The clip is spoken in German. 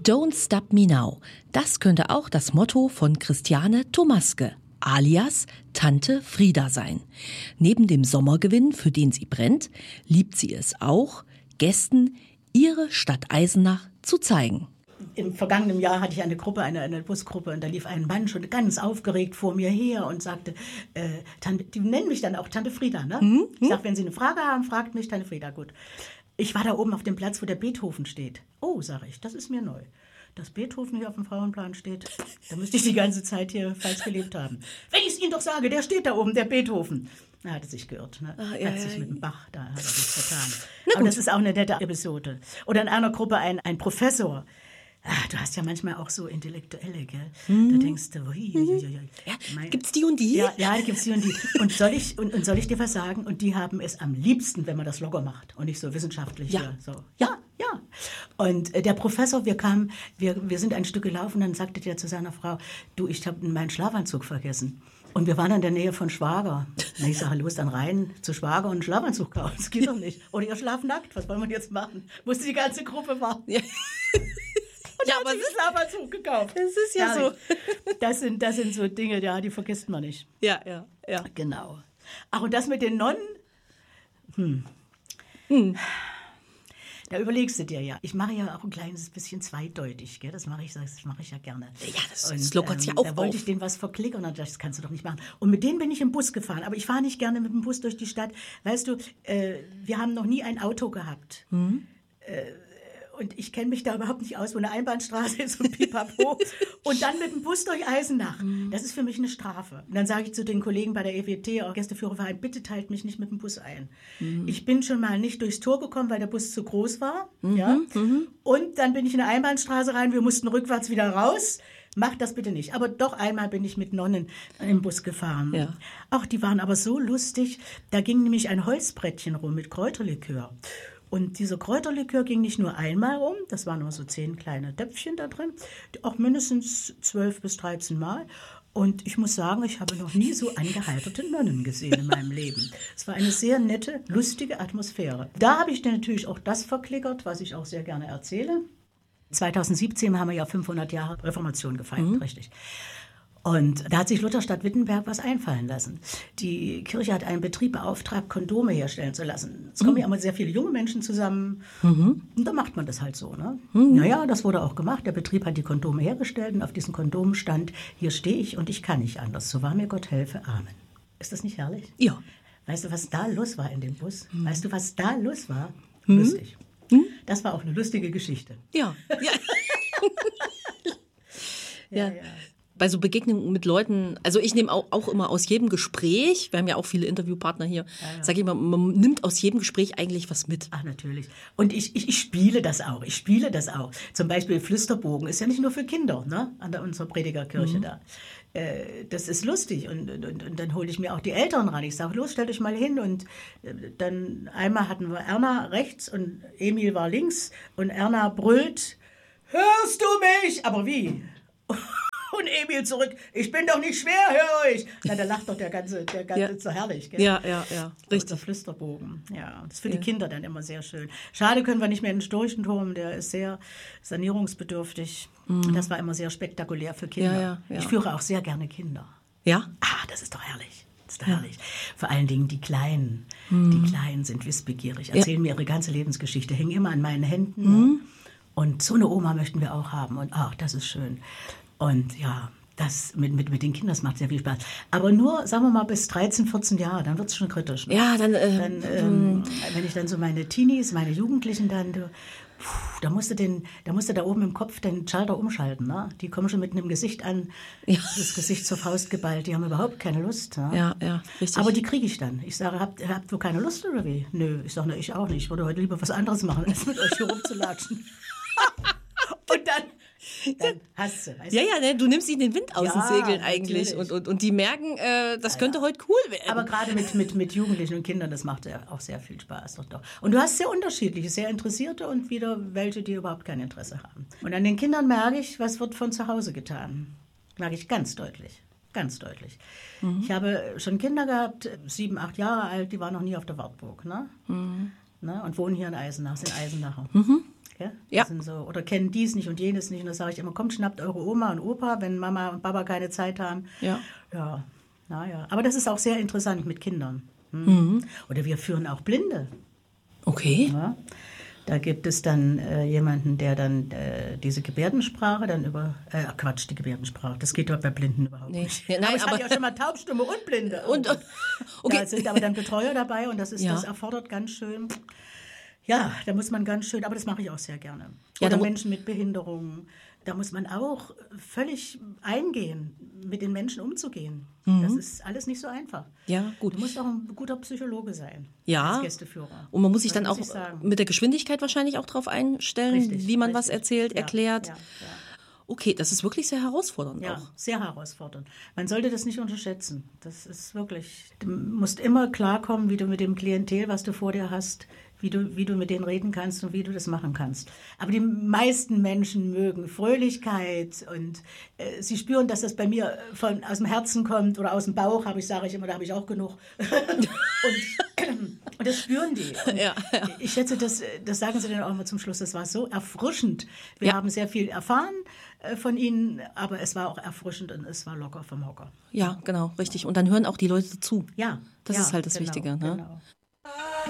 Don't Stop Me Now. Das könnte auch das Motto von Christiane Thomaske, alias Tante Frieda sein. Neben dem Sommergewinn, für den sie brennt, liebt sie es auch, Gästen ihre Stadt Eisenach zu zeigen. Im vergangenen Jahr hatte ich eine Gruppe, eine Busgruppe, und da lief ein Mann schon ganz aufgeregt vor mir her und sagte, Tante, die nennen mich dann auch Tante Frieda, ne? Ich sage, wenn Sie eine Frage haben, fragt mich Tante Frieda, gut. Ich war da oben auf dem Platz, wo der Beethoven steht. Oh, sage ich, das ist mir neu. Dass Beethoven hier auf dem Frauenplan steht, da müsste ich die ganze Zeit hier falsch gelebt haben. Wenn ich es Ihnen doch sage, der steht da oben, der Beethoven. Da hat er sich geirrt, ne? Hat sich mit dem Bach, da hat er sich vertan. Aber das ist auch eine nette Episode. Oder in einer Gruppe ein Professor. Du hast ja manchmal auch so Intellektuelle, gell? Da denkst du, Gibt's die und die? Ja, da gibt's die und die. Und soll ich dir was sagen? Und die haben es am liebsten, wenn man das locker macht und nicht so wissenschaftlich. Ja. So. Ja. Und der Professor, wir sind ein Stück gelaufen, dann sagte der zu seiner Frau, du, ich habe meinen Schlafanzug vergessen. Und wir waren in der Nähe von Schwager. Und ich sage, los, dann rein zu Schwager und einen Schlafanzug kaufen. Das geht doch nicht. Oder ihr schlaft nackt, was wollen wir jetzt machen? Musste die ganze Gruppe warten. Ja. Und ja, aber hat sich einen Schlafanzug gekauft. Das ist ja so. Das sind so Dinge, ja, die vergisst man nicht. Ja. Genau. Ach, und das mit den Nonnen? Da überlegst du dir ja. Ich mache ja auch ein kleines bisschen zweideutig, gell? Das mache ich ja gerne. Ja, das lockert ja auch Da wollte ich denen was verklickern und das kannst du doch nicht machen. Und mit denen bin ich im Bus gefahren. Aber ich fahre nicht gerne mit dem Bus durch die Stadt. Weißt du, wir haben noch nie ein Auto gehabt. Und ich kenne mich da überhaupt nicht aus, wo eine Einbahnstraße ist und pipapo. Und dann mit dem Bus durch Eisenach. Das ist für mich eine Strafe. Und dann sage ich zu den Kollegen bei der EWT, Gästeführerverein, bitte teilt mich nicht mit dem Bus ein. Ich bin schon mal nicht durchs Tor gekommen, weil der Bus zu groß war. Und dann bin ich in eine Einbahnstraße rein, wir mussten rückwärts wieder raus. Macht das bitte nicht. Aber doch einmal bin ich mit Nonnen im Bus gefahren. Ja. Ach, die waren aber so lustig. Da ging nämlich ein Holzbrettchen rum mit Kräuterlikör. Und dieser Kräuterlikör ging nicht nur einmal rum, das waren nur so 10 kleine Töpfchen da drin, auch mindestens 12 bis 13 Mal. Und ich muss sagen, ich habe noch nie so angeheiterte Nonnen gesehen in meinem Leben. Es war eine sehr nette, lustige Atmosphäre. Da habe ich dann natürlich auch das verklickert, was ich auch sehr gerne erzähle. 2017 haben wir ja 500 Jahre Reformation gefeiert, richtig. Und da hat sich Lutherstadt Wittenberg was einfallen lassen. Die Kirche hat einen Betrieb beauftragt, Kondome herstellen zu lassen. Es kommen ja immer sehr viele junge Menschen zusammen. Und da macht man das halt so. Ne? Naja, das wurde auch gemacht. Der Betrieb hat die Kondome hergestellt und auf diesen Kondomen stand, hier stehe ich und ich kann nicht anders. So wahr mir Gott helfe. Amen. Ist das nicht herrlich? Ja. Weißt du, was da los war in dem Bus? Weißt du, was da los war? Lustig. Das war auch eine lustige Geschichte. Ja. Ja. Bei so Begegnungen mit Leuten, also ich nehme auch immer aus jedem Gespräch, wir haben ja auch viele Interviewpartner hier, sage ich mal, man nimmt aus jedem Gespräch eigentlich was mit. Ach, natürlich. Und ich spiele das auch. Zum Beispiel Flüsterbogen ist ja nicht nur für Kinder, ne? An unserer Predigerkirche da. Das ist lustig und dann hole ich mir auch die Eltern ran. Ich sage, los, stellt euch mal hin. Und dann einmal hatten wir Erna rechts und Emil war links und Erna brüllt, hörst du mich? Aber wie? Und Emil zurück, ich bin doch nicht schwer, hör euch. Na, da lacht doch der ganze so herrlich. Gell? Ja, richtig. Der Flüsterbogen, ja. Das ist für die Kinder dann immer sehr schön. Schade, können wir nicht mehr in den Storchenturm, der ist sehr sanierungsbedürftig. Und das war immer sehr spektakulär für Kinder. Ja. Ich führe auch sehr gerne Kinder. Ja? Das ist doch herrlich. Vor allen Dingen die Kleinen. Die Kleinen sind wissbegierig, erzählen mir ihre ganze Lebensgeschichte, hängen immer an meinen Händen. Ne? Und so eine Oma möchten wir auch haben. Und das ist schön. Und ja, das mit den Kindern, das macht sehr viel Spaß. Aber nur, sagen wir mal, bis 13, 14 Jahre, dann wird es schon kritisch. Ne? Ja, wenn ich dann so meine Teenies, meine Jugendlichen dann, da musst du da oben im Kopf den Schalter umschalten. Ne? Die kommen schon mit einem Gesicht an, das Gesicht zur Faust geballt, die haben überhaupt keine Lust. Ne? Ja, richtig. Aber die kriege ich dann. Ich sage, habt ihr keine Lust oder wie? Nö, ich sage, ich auch nicht. Ich würde heute lieber was anderes machen, als mit euch hier rumzulatschen. Und dann hast du. Weißt du? Ja, du nimmst ihnen den Wind aus den Segeln eigentlich. Und die merken, das könnte heute cool werden. Aber gerade mit Jugendlichen und Kindern, das macht ja auch sehr viel Spaß. Doch. Und du hast sehr unterschiedliche, sehr Interessierte und wieder welche, die überhaupt kein Interesse haben. Und an den Kindern merke ich, was wird von zu Hause getan. Merke ich ganz deutlich. Ganz deutlich. Ich habe schon Kinder gehabt, 7, 8 Jahre alt, die waren noch nie auf der Wartburg. Ne? Ne? Und wohnen hier in Eisenach, sind Eisenacher. Gell? Ja. Das sind so, oder kennen dies nicht und jenes nicht. Und da sage ich immer, kommt, schnappt eure Oma und Opa, wenn Mama und Papa keine Zeit haben. Ja. Ja, naja. Aber das ist auch sehr interessant mit Kindern. Oder wir führen auch Blinde. Okay. Ja? Da gibt es dann jemanden, der dann diese Gebärdensprache dann die Gebärdensprache, das geht doch bei Blinden überhaupt nicht. Ja, nein, aber ich hatte ja schon mal Taubstumme und Blinde. Okay. Da sind aber dann Betreuer dabei und das Ja. erfordert ganz schön, ja, da muss man ganz schön, aber das mache ich auch sehr gerne. Ja, Oder Menschen mit Behinderungen, da muss man auch völlig eingehen, mit den Menschen umzugehen. Das ist alles nicht so einfach. Ja, gut. Du musst auch ein guter Psychologe sein, Ja. als Gästeführer. Und man muss sich Das dann auch muss ich sagen. mit der Geschwindigkeit wahrscheinlich auch drauf einstellen, Richtig, wie man was richtig. erzählt, Ja, erklärt. ja. Okay, das ist wirklich sehr herausfordernd Ja, auch. sehr herausfordernd. Man sollte das nicht unterschätzen. Das ist wirklich, du musst immer klarkommen, wie du mit dem Klientel, was du vor dir hast, wie du mit denen reden kannst und wie du das machen kannst. Aber die meisten Menschen mögen Fröhlichkeit und sie spüren, dass das bei mir aus dem Herzen kommt oder aus dem Bauch, sage ich immer, da habe ich auch genug. Und das spüren die. Und Ja. ich schätze, das sagen sie dann auch immer zum Schluss, das war so erfrischend. Wir Ja. haben sehr viel erfahren von ihnen, aber es war auch erfrischend und es war locker vom Hocker. Ja, genau, richtig. Und dann hören auch die Leute zu. Ja. Das ja, ist halt das genau, Wichtige. Ne? Genau.